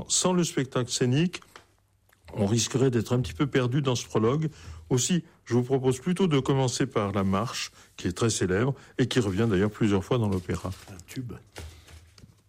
Sans le spectacle scénique, on risquerait d'être un petit peu perdu dans ce prologue. Aussi, je vous propose plutôt de commencer par la marche, qui est très célèbre et qui revient d'ailleurs plusieurs fois dans l'opéra. Un tube.